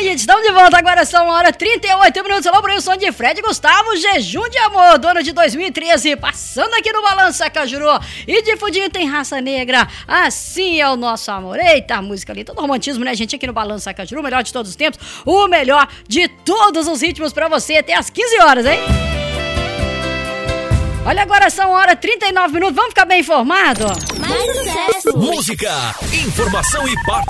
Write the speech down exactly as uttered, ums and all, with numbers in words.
seguinte, estamos de volta, agora são uma hora e trinta e oito minutos. Alô, para o som de Fred Gustavo, Jejum de Amor, do ano de dois mil e treze, passando aqui no Balança Cajuru. E de fundinho tem Raça Negra, assim é o nosso amor. Eita, a música ali, todo romantismo, né, gente, aqui no Balança Cajuru, o melhor de todos os tempos, o melhor de todos os ritmos pra você até às quinze horas, hein? Olha, agora são uma hora e trinta e nove minutos, vamos ficar bem informados? Mais sucesso! Música, informação e parte.